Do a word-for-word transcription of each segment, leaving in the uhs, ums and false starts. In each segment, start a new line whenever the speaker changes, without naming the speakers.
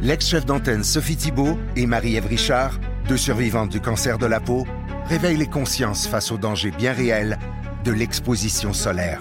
L'ex-chef d'antenne Sophie Thibault et Marie-Ève Richard, deux survivantes du cancer de la peau, réveillent les consciences face aux dangers bien réels de l'exposition solaire.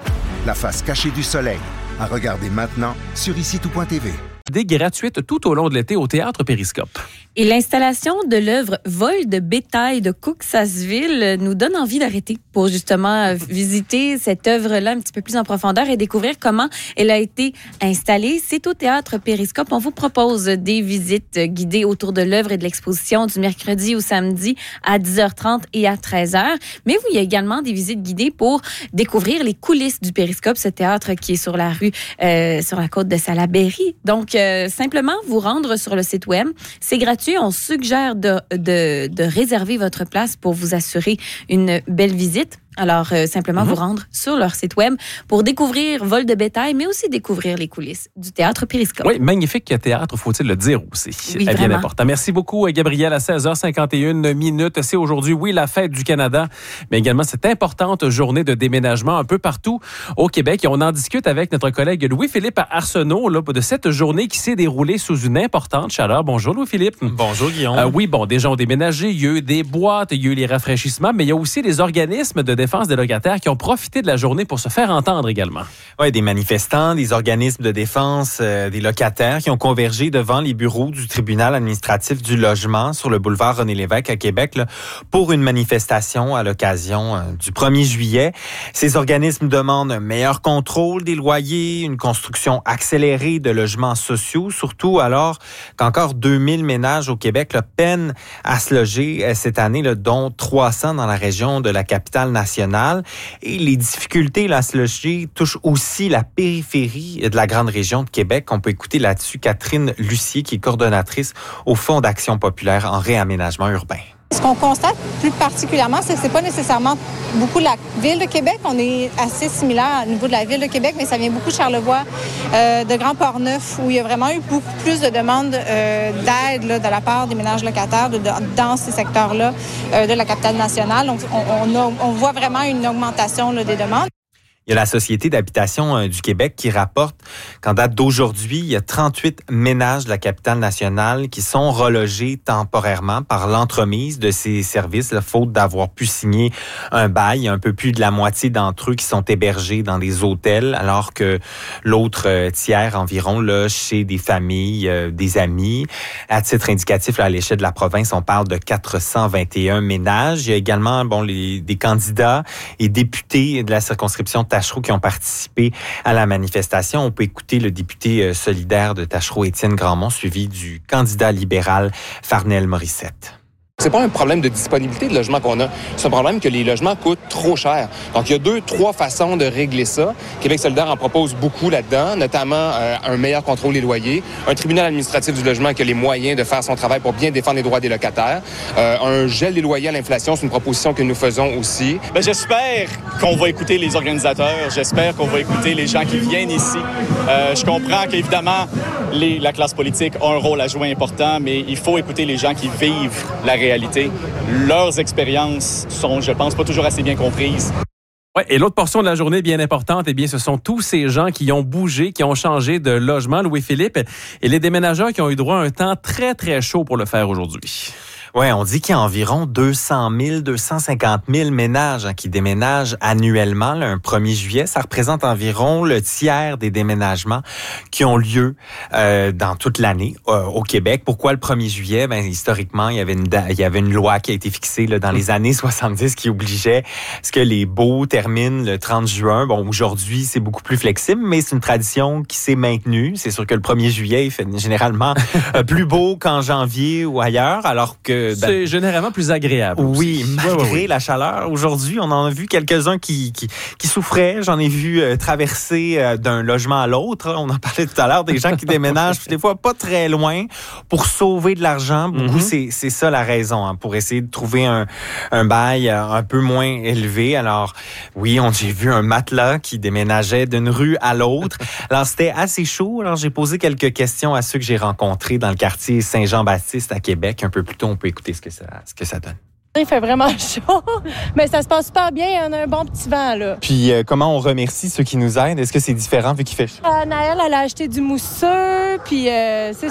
La face cachée du soleil, à regarder maintenant sur ici tout point t v.
Des gratuites tout au long de l'été au Théâtre Périscope.
Et l'installation de l'œuvre Vol de bétail de Cooksasville nous donne envie d'arrêter pour justement visiter cette œuvre-là un petit peu plus en profondeur et découvrir comment elle a été installée. C'est au Théâtre Périscope. On vous propose des visites guidées autour de l'œuvre et de l'exposition du mercredi au samedi à dix heures trente et à treize heures. Mais oui, il y a également des visites guidées pour découvrir les coulisses du Périscope, ce théâtre qui est sur la rue, euh, sur la côte de Salaberry. Donc, euh, simplement vous rendre sur le site web. C'est gratuit. On suggère de, de, de réserver votre place pour vous assurer une belle visite. Alors, euh, simplement mm-hmm. vous rendre sur leur site web pour découvrir Vol de bétail, mais aussi découvrir les coulisses du Théâtre Périscope.
Oui, magnifique théâtre, faut-il le dire aussi.
Oui,
bien
vraiment.
important. Merci beaucoup, Gabrielle. À seize heures cinquante et une minutes, c'est aujourd'hui, oui, la fête du Canada, mais également cette importante journée de déménagement un peu partout au Québec. Et on en discute avec notre collègue Louis-Philippe Arsenault là, de cette journée qui s'est déroulée sous une importante chaleur. Bonjour, Louis-Philippe.
Bonjour, Guillaume.
Euh, oui, bon, des gens ont déménagé, il y a eu des boîtes, il y a eu les rafraîchissements, mais il y a aussi des organismes de défense des locataires qui ont profité de la journée pour se faire entendre également.
Oui, des manifestants, des organismes de défense euh, des locataires qui ont convergé devant les bureaux du tribunal administratif du logement sur le boulevard René-Lévesque à Québec là, pour une manifestation à l'occasion euh, du premier juillet. Ces organismes demandent un meilleur contrôle des loyers, une construction accélérée de logements sociaux, surtout alors qu'encore deux mille ménages au Québec là, peinent à se loger euh, cette année, là, dont trois cents dans la région de la capitale nationale. Et les difficultés là, à se loger touchent aussi la périphérie de la grande région de Québec. On peut écouter là-dessus Catherine Lucier, qui est coordonnatrice au Fonds d'action populaire en réaménagement urbain.
Ce qu'on constate plus particulièrement, c'est que c'est pas nécessairement beaucoup la Ville de Québec. On est assez similaire au niveau de la Ville de Québec, mais ça vient beaucoup de Charlevoix, euh, de Grand Port-Neuf, où il y a vraiment eu beaucoup plus de demandes euh, d'aide là, de la part des ménages locataires de, de, dans ces secteurs-là euh, de la capitale nationale. Donc, on, on, a, on voit vraiment une augmentation là, des demandes.
Il y a la Société d'habitation du Québec qui rapporte qu'en date d'aujourd'hui, il y a trente-huit ménages de la capitale nationale qui sont relogés temporairement par l'entremise de ces services, là, faute d'avoir pu signer un bail. Il y a un peu plus de la moitié d'entre eux qui sont hébergés dans des hôtels, alors que l'autre tiers environ là, chez des familles, euh, des amis. À titre indicatif, là, à l'échelle de la province, on parle de quatre cent vingt et un ménages. Il y a également bon, les, des candidats et députés de la circonscription Tachereau qui ont participé à la manifestation. On peut écouter le député solidaire de Tachereau, Étienne Grandmont, suivi du candidat libéral Farnel Morissette.
C'est pas un problème de disponibilité de logement qu'on a. C'est un problème que les logements coûtent trop cher. Donc, il y a deux, trois façons de régler ça. Québec solidaire en propose beaucoup là-dedans, notamment euh, un meilleur contrôle des loyers, un tribunal administratif du logement qui a les moyens de faire son travail pour bien défendre les droits des locataires, euh, un gel des loyers à l'inflation, c'est une proposition que nous faisons aussi.
Bien, j'espère qu'on va écouter les organisateurs, j'espère qu'on va écouter les gens qui viennent ici. Euh, je comprends qu'évidemment, les, la classe politique a un rôle à jouer important, mais il faut écouter les gens qui vivent la réalité. Leurs expériences sont, je pense, pas toujours assez bien comprises.
Ouais, et l'autre portion de la journée bien importante, eh bien, ce sont tous ces gens qui ont bougé, qui ont changé de logement, Louis-Philippe, et les déménageurs qui ont eu droit à un temps très, très chaud pour le faire aujourd'hui.
Oui, on dit qu'il y a environ deux cent mille, deux cent cinquante mille ménages hein, qui déménagent annuellement le premier juillet. Ça représente environ le tiers des déménagements qui ont lieu euh, dans toute l'année euh, au Québec. Pourquoi le premier juillet? Ben, historiquement, il y avait une il y avait une loi qui a été fixée là, dans les années soixante-dix qui obligeait ce que les baux terminent le trente juin. Bon, aujourd'hui, c'est beaucoup plus flexible, mais c'est une tradition qui s'est maintenue. C'est sûr que le premier juillet, il fait généralement plus beau qu'en janvier ou ailleurs, alors que
Ben, c'est généralement plus agréable.
Oui,
aussi.
malgré
oui, oui, oui.
la chaleur. Aujourd'hui, on en a vu quelques-uns qui, qui, qui souffraient. J'en ai vu euh, traverser euh, d'un logement à l'autre. On en parlait tout à l'heure, des gens qui déménagent, des fois pas très loin, pour sauver de l'argent. Beaucoup, mm-hmm. c'est, c'est ça la raison, hein, pour essayer de trouver un, un bail un peu moins élevé. Alors, oui, on, j'ai vu un matelas qui déménageait d'une rue à l'autre. Alors, c'était assez chaud. Alors, j'ai posé quelques questions à ceux que j'ai rencontrés dans le quartier Saint-Jean-Baptiste à Québec. Un peu plus tôt, on peut écouter ce que ça, ce que ça donne.
Il fait vraiment chaud, mais ça se passe super bien. On a un bon petit vent, là.
Puis, euh, comment on remercie ceux qui nous aident? Est-ce que c'est différent vu qu'il fait chaud?
Euh, Naël, elle a acheté du mousseux, puis euh, c'est